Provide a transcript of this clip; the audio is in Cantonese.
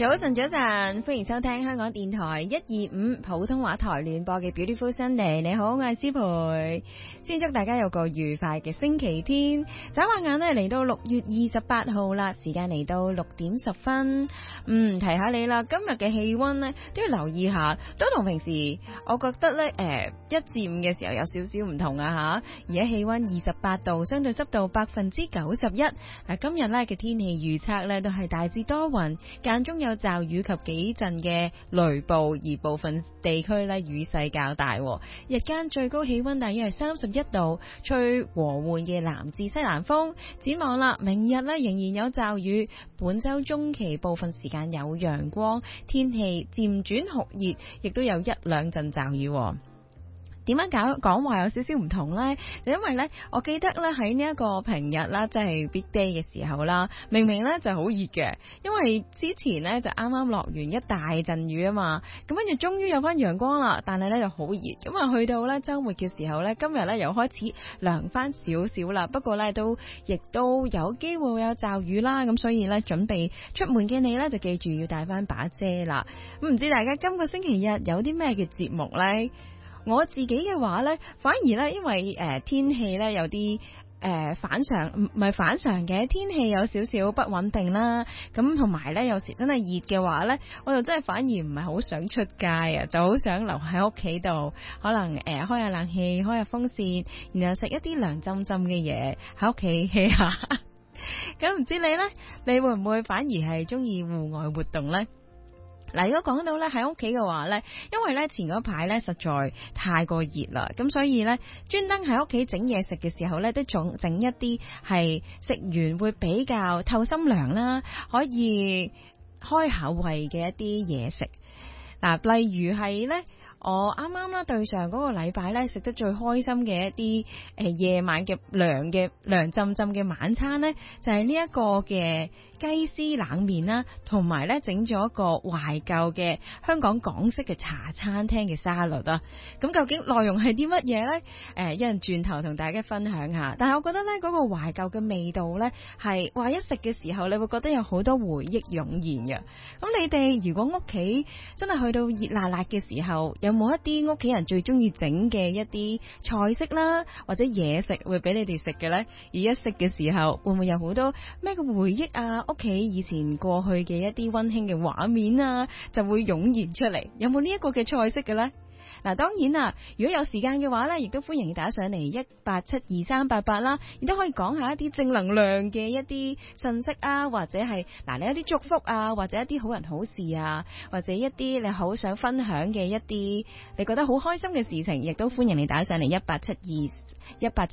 早晨，早晨，歡迎收聽香港電台125普通話台聯播嘅 Beautiful Sunday。你好，我係思培，先祝大家有個愉快嘅星期天。眨下眼呢，嚟到6月28號啦，時間嚟到6點10分。提下你啦，今日嘅氣溫呢都要留意下，都同平時我覺得呢1至5嘅時候有少少唔同啊吓。而家氣溫28度，相對濕度91%。嗱，今日呢嘅天氣預測呢都係大致多雲，間中有驟雨及幾陣嘅雷暴，而部分地區呢雨勢較大。日間最高氣溫大約係31度，吹和緩嘅南至西南風。展望啦，明日呢仍然有驟雨，本周中期部分時間有陽光，天氣漸轉酷熱，亦都有1-2陣驟雨。點樣講話有少少唔同呢？就因為呢，我記得呢喺呢一個平日啦，即係 big day 嘅時候啦，明明呢就好熱嘅，因為之前呢就啱啱落完一大陣雨啊嘛，咁跟住終於有翻陽光啦，但係呢就好熱，咁啊去到呢週末嘅時候呢，今日呢又開始涼翻少少啦，不過呢亦都有機會會有驟雨啦，咁所以呢準備出門嘅你呢，就記住要帶翻把遮啦。咁唔知大家今個星期日有啲咩嘅節目呢？我自己嘅話呢，反而呢，因為天氣呢有啲反常，唔係反常嘅，天氣有少少不穩定啦。咁同埋呢，有時真係熱嘅話呢，我就真係反而唔係好想出街啊，就好想留喺屋企度，可能開下冷氣，開下風扇，然後食一啲涼浸浸嘅嘢喺屋企 hea 下。咁唔知你呢？你會唔會反而係中意戶外活動呢？嗱，如果講到咧喺屋企嘅話咧，因為咧前嗰排咧實在太過熱啦，咁所以咧專登喺屋企整嘢食嘅時候咧，都仲整一啲係食完會比較透心涼啦，可以開下胃嘅一啲嘢食。嗱，例如係咧，我啱啱啦對上嗰個禮拜咧食得最開心嘅一啲夜晚嘅涼浸浸嘅晚餐咧，就係呢一個嘅雞絲冷麵啦，同埋咧整咗一個懷舊嘅香港港式嘅茶餐廳嘅沙律啊。咁究竟內容係啲乜嘢呢？一陣轉頭同大家分享下。但係我覺得咧嗰個懷舊嘅味道咧，係話一食嘅時候你會覺得有好多回憶湧現嘅。咁你哋如果屋企真係去到熱辣辣嘅時候，有冇一啲屋企人最中意整嘅一啲菜式啦，或者嘢食會俾你哋食嘅呢？而一食嘅時候，會唔會有好多咩嘅回憶啊？屋企以前過去嘅一啲溫馨嘅畫面啊，就會湧現出嚟。有冇呢一個嘅菜式嘅呢？嗱，當然啦，如果有時間嘅話呢，亦都歡迎你打上嚟1872388啦，亦都可以講下一啲正能量嘅一啲信息啊，或者係你一啲祝福啊，或者一啲好人好事啊，或者一啲你好想分享嘅一啲你覺得好開心嘅事情，亦都歡迎你打上嚟187